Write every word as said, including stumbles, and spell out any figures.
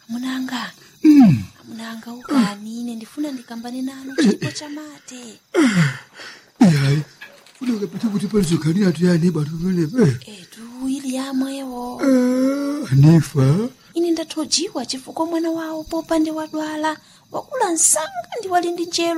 Munanga. Mm. Munanga ukani ine ndifuna ndikambane nanu chipo chamate. Yayi. Funeka pete kuti palizokani atu yani batumenepe. Etu ili yamwewo. Eh, Hanifa. Ine ndathojiwa chifukwa mwana wawo popande wadwala wakula nsanga ndi wali ndi njelo